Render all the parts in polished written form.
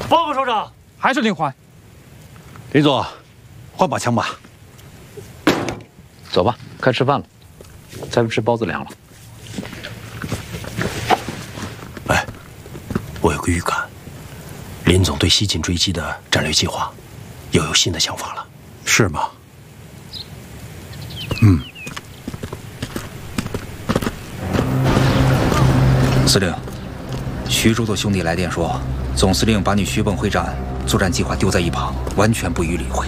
报告首长， 还是林欢。 林总，换把枪吧。 走吧，该吃饭了。再不吃包子凉了。 哎，我有个预感，林总对西进追击的战略计划又有新的想法了。 是吗？ 司令，徐州的兄弟来电说，总司令把你徐蚌会战作战计划丢在一旁，完全不予理会。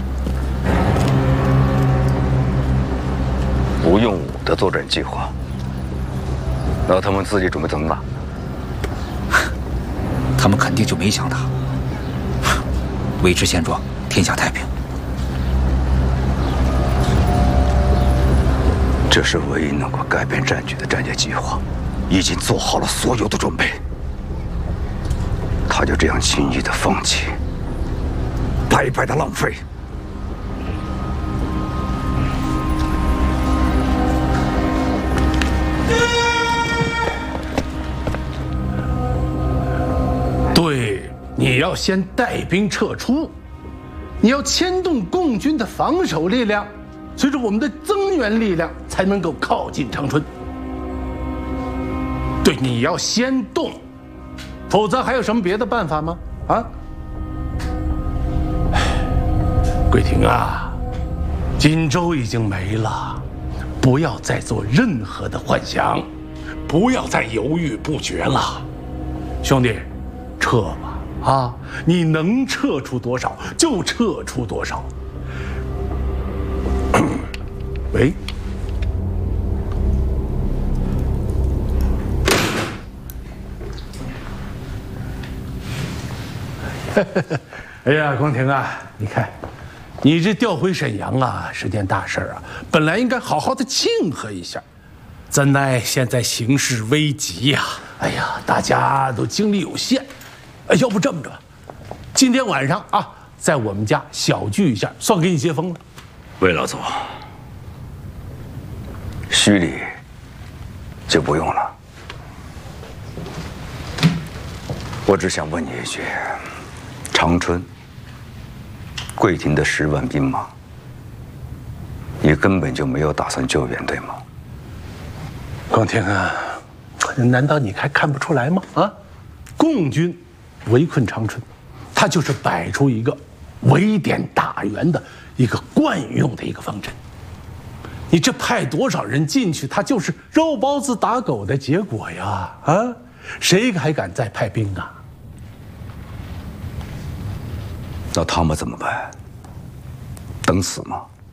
不用我的作战计划，那他们自己准备怎么打？ 他们肯定就没想打。维持现状，天下太平。 这是唯一能够改变战局的战略计划，已经做好了所有的准备。他就这样轻易的放弃，白白的浪费。 对，你要先带兵撤出，你要牵动共军的防守力量，随着我们的增援力量才能够靠近长春。对，你要先动，否则还有什么别的办法吗？啊，桂婷啊，锦州已经没了，不要再做任何的幻想，不要再犹豫不决了，兄弟。撤吧，啊！你能撤出多少就撤出多少。喂，哎呀，光庭啊，你看，你这调回沈阳啊，是件大事啊，本来应该好好的庆贺一下，怎奈现在形势危急呀！哎呀，大家都精力有限。要不这么着，今天晚上啊，在我们家小聚一下，算给你接风了。 魏老总，虚礼就不用了。我只想问你一句：长春、桂亭的10万兵马，你根本就没有打算救援，对吗？ 光庭啊，难道你还看不出来吗？啊，共军围困长春，他就是摆出一个围点打援的一个惯用的一个方针。你这派多少人进去，他就是肉包子打狗的结果呀！啊，谁还敢再派兵啊？ 那他们怎么办？等死吗？